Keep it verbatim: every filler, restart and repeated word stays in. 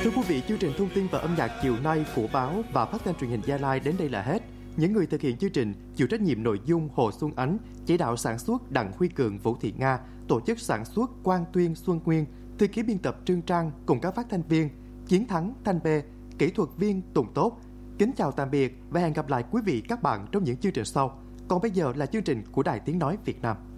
Thưa quý vị, chương trình thông tin và âm nhạc chiều nay của báo và phát thanh truyền hình Gia Lai đến đây là hết. Những người thực hiện chương trình chịu trách nhiệm nội dung Hồ Xuân Ánh, chỉ đạo sản xuất Đặng Huy Cường, Vũ Thị Nga, tổ chức sản xuất Quang Tuyên, Xuân Nguyên, thư ký biên tập Trương Trang cùng các phát thanh viên Chiến Thắng, Thanh Bê, kỹ thuật viên Tùng Tốt. Kính chào tạm biệt và hẹn gặp lại quý vị các bạn trong những chương trình sau. Còn bây giờ là chương trình của Đài Tiếng nói Việt Nam.